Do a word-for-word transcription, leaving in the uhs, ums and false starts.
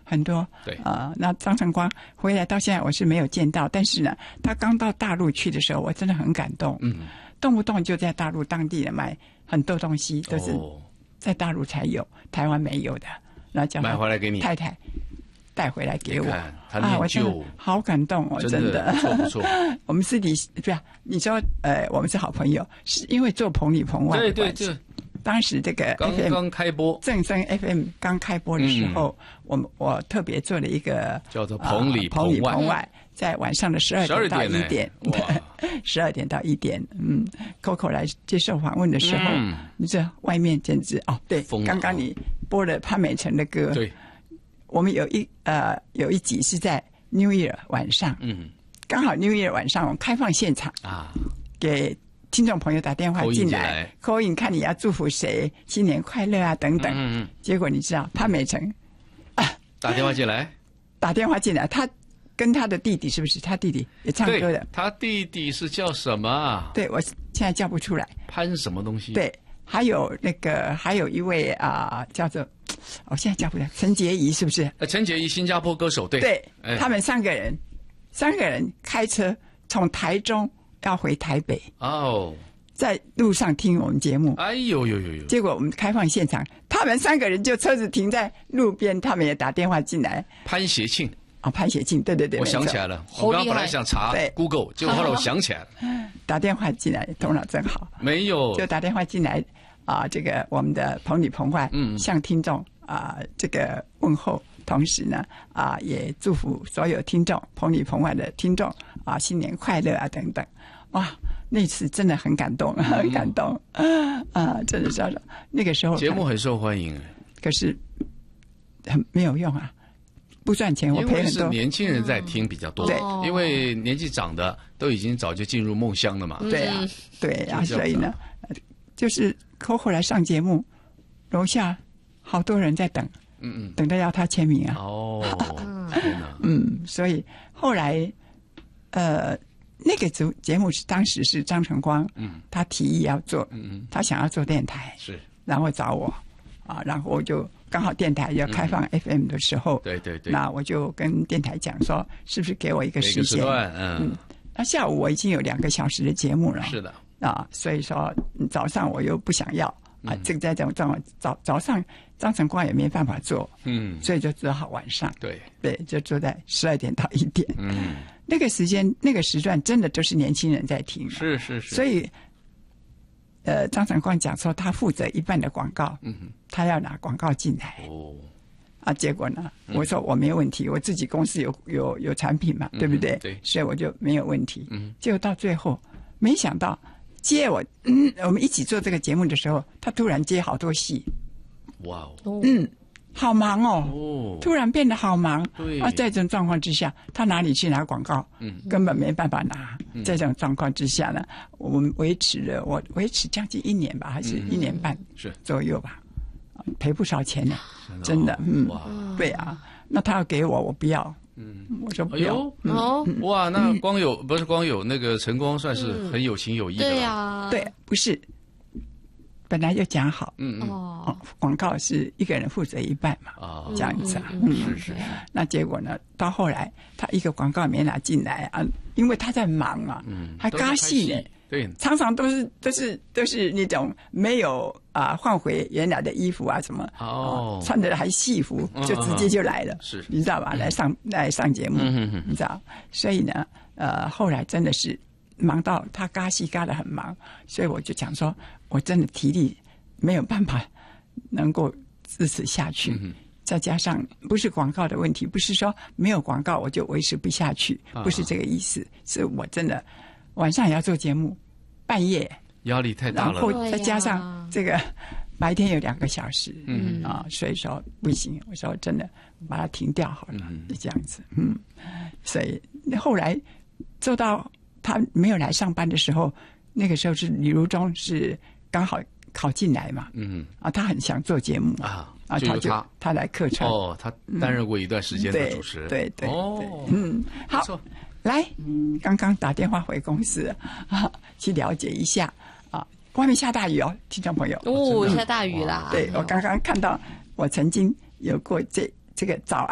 很多。 对， 呃，那张晨光回来到现在我是没有见到，但是呢，他刚到大陆去的时候，我真的很感动。 嗯， 动不动就在大陆当地人买很多东西，都是在大陆才有，台湾没有的，然后叫买回来给你太太带回来给我。 他念旧、 啊，我真的好感动哦，真的不错不错。 我们私底对啊，你说呃，我们是好朋友，是因为做棚里棚外的关系。对对，当时这个 F M 刚刚开播， 正声 F M 刚开播的时候，嗯、我我特别做了一个叫做棚里棚里棚外，在晚上的十二点到一点，十二点到一点，嗯 ，Coco 来接受访问的时候，嗯、你这外面简直哦，对，刚刚你播了潘美辰的歌， 对。 我们有一呃有一集是在 New Year 晚上， 嗯， 刚好 New Year 晚上我们开放现场啊， 给听众朋友打电话进来 ，call in 看你要祝福谁，新年快乐啊等等。 嗯嗯。 结果你知道潘美辰啊打电话进来， 打电话进来，他跟他的弟弟是不是？他弟弟也唱歌的。 他弟弟是叫什么？ 对，我现在叫不出来。 潘什么东西？ 对，还有那个还有一位啊、呃、叫做。我、哦、现在叫不出来，陈洁仪是不是？ 呃，陈洁仪，新加坡歌手，对， 对， 哎、 他们三个人，三个人开车从台中要回台北， 哦， 在路上听我们节目， 哎呦呦呦呦！ 结果我们开放现场，他们三个人就车子停在路边，他们也打电话进来。 潘协庆， 哦，潘协庆，对对对， 我想起来了，我刚刚本来想查 Google， 结果后来我想起来了， 打电话进来，头脑真好， 没有， 就打电话进来。啊，这个我们的棚里棚外，嗯，向听众啊这个问候，同时呢啊也祝福所有听众，棚里棚外的听众啊新年快乐啊等等，哇，那次真的很感动，很感动，啊，真的是那个时候节目很受欢迎， 可是很没有用啊，不赚钱，我赔很多。 因为是年轻人在听比较多，对，因为年纪长的都已经早就进入梦乡了嘛， 对啊，对啊，所以呢，就是。Coco 来上节目，楼下好多人在等， 嗯嗯， 等着要他签名啊。 哦，天哪！ 嗯，所以后来，呃，那个节节目是当时是张晨光，嗯，他提议要做，嗯嗯，他想要做电台， 是， 然后找我，啊，然后我就刚好电台要开放 F M 的时候， 嗯、对对对， 那我就跟电台讲说，是不是给我一个时间？ 嗯嗯，那下午我已经有两个小时的节目了， 是的。 啊，所以说早上我又不想要啊，这个在这种状况，早早上张晨光也没办法做，嗯，所以就只好晚上， 对对，就坐在十二点到一点， 嗯， 那个时间那个时段真的都是年轻人在听， 是是是， 所以，呃，张晨光讲说他负责一半的广告，嗯，他要拿广告进来， 哦， 啊，结果呢，我说我没有问题，我自己公司有有有产品嘛，对不对？ 对， 所以我就没有问题，嗯，结果到最后没想到。接我，嗯，我们一起做这个节目的时候，他突然接好多戏， 哇哦， 嗯，好忙哦， 哦， 突然变得好忙， 对啊，在这种状况之下，他哪里去拿广告？嗯，根本没办法拿。嗯、在这种状况之下呢，我们维持了，我维持将近一年吧，还是一年半是左右吧，赔不少钱呢，真的，嗯，对啊，那他要给我，我不要。嗯，我说不要。 哎哦、嗯，哇，那光有、嗯、不是光有那个陈光算是很有情有义的了。 对呀、啊， 对，不是，本来就讲好， 嗯嗯， 哦，广告是一个人负责一半嘛， 啊， 这样子啊， 嗯，是是是。 那结果呢，到后来他一个广告没拿进来啊，因为他在忙啊，嗯，还嘎戏呢。 对， 常常都是都是都是那种没有啊换回原来的衣服啊什么哦， 穿的还戏服，就直接就来了， 是， 你知道吧？来上来上节目， 嗯哼， 你知道？所以呢，呃，后来真的是忙到他嘎戏嘎得很忙，所以我就讲说，我真的体力没有办法能够支持下去。嗯，再加上不是广告的问题，不是说没有广告我就维持不下去，不是这个意思，是我真的。晚上也要做节目，半夜压力太大了， 然后再加上这个白天有两个小时，嗯啊，所以说不行，我说真的把它停掉好了，嗯、这样子，嗯，所以后来做到他没有来上班的时候，那个时候是李如忠是刚好考进来嘛，嗯啊，他很想做节目啊， 啊，他就他来客串哦，他担任过一段时间的主持人， 对对对， 哦， 嗯，好。来，刚刚打电话回公司啊，去了解一下啊。外面下大雨哦，听众朋友。 哦，下大雨啦！ 对，我刚刚看到，我曾经有过这这个早安。